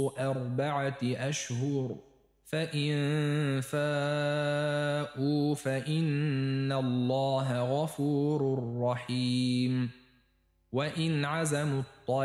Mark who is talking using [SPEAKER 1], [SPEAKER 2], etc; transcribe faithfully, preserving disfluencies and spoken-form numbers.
[SPEAKER 1] أربعة أشهر فإن فاءوا فإن الله غفور رحيم وإن عزموا الطلاق